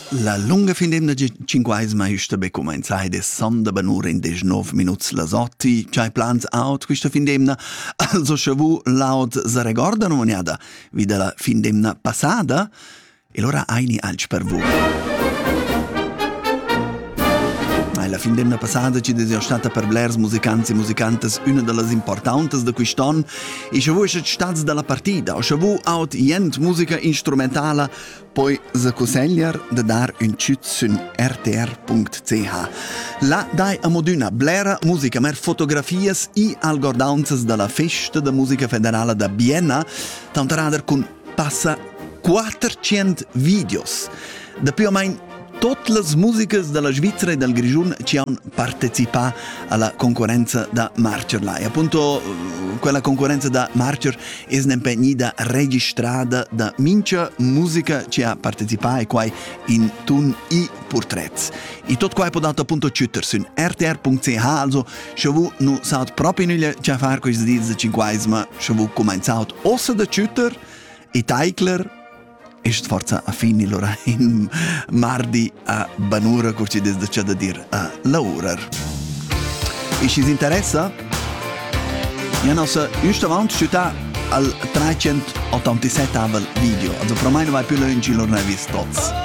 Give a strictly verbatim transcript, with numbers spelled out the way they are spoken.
La lunga findemna cinquaisma justa be cominciai de sonda banura in deznov minuts las otti, c'hai plans out questa findemna, also schavu laut se regordano maniada, wie della findemna passada, e lora aini alci per voi. La findemna passada ci è stata per blers musicanti e musicantes una delle importantes de quest'anno e schavu è stata dalla partita, o schavu out jent musica instrumentale, poi se consigliar de dar un chut sun r t r punct c h. La dai a moduna blera musica mer fotografies i algordanzas della festa de musica federale da Vienna, tant radar con passa quattrocento videos. Da più o meno tutte le musiche della Svizzera e del Grigiun ci hanno partecipato alla concorrenza da Marcher. E appunto quella concorrenza da Marcher è un'impegnata registrata da mincha musica ci ha partecipato e qua in tun i porträts. E tutto qua è podato appunto chutter su r t r punct c h, also se vu nu saut proprio nulla ci a fare questi dies de cinquaisma, se vu cominciato ossa da chutter e Teigler ist forza a fini lora in mardi a Banura curci des da c'è da dir a Laurer. E ci interessa? Ja nossa just avant città al trecentottantasette avel video, also pro mai non vai più lungi lor ne vis tots.